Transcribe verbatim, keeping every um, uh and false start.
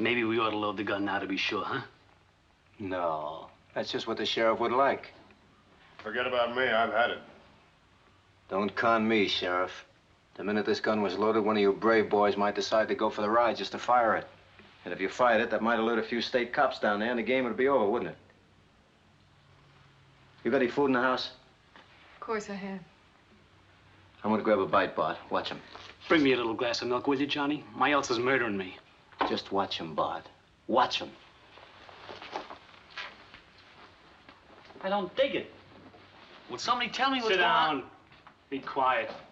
Maybe we ought to load the gun now to be sure, huh? No, that's just what the sheriff would like. Forget about me, I've had it. Don't con me, Sheriff. The minute this gun was loaded, one of you brave boys might decide to go for the ride just to fire it. And if you fired it, that might alert a few state cops down there, and the game would be over, wouldn't it? You got any food in the house? Of course I have. I'm gonna grab a bite, Bart. Watch him. Bring me a little glass of milk, will you, Johnny? My Elsa's murdering me. Just watch him, Bart. Watch him. I don't dig it. Will somebody tell me what's going on? Sit down. Be quiet.